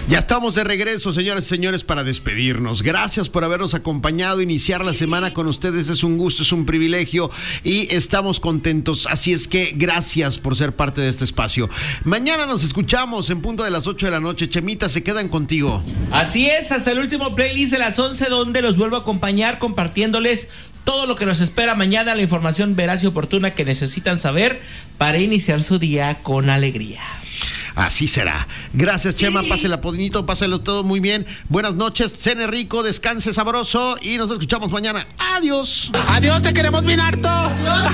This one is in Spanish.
Ya estamos de regreso, señoras y señores, para despedirnos. Gracias por habernos acompañado. Iniciar la semana con ustedes es un gusto, es un privilegio y estamos contentos. Así es que gracias por ser parte de este espacio. Mañana nos escuchamos en punto de las 8 de la noche. Chemita, se quedan contigo. Así es, hasta el último playlist de las 11, donde los vuelvo a acompañar compartiéndoles todo lo que nos espera mañana, la información veraz y oportuna que necesitan saber para iniciar su día con alegría. Así será. Gracias, Chema. Pásela bonito, páselo todo muy bien. Buenas noches, cene rico, descanse sabroso y nos escuchamos mañana. Adiós. Adiós, te queremos bien harto.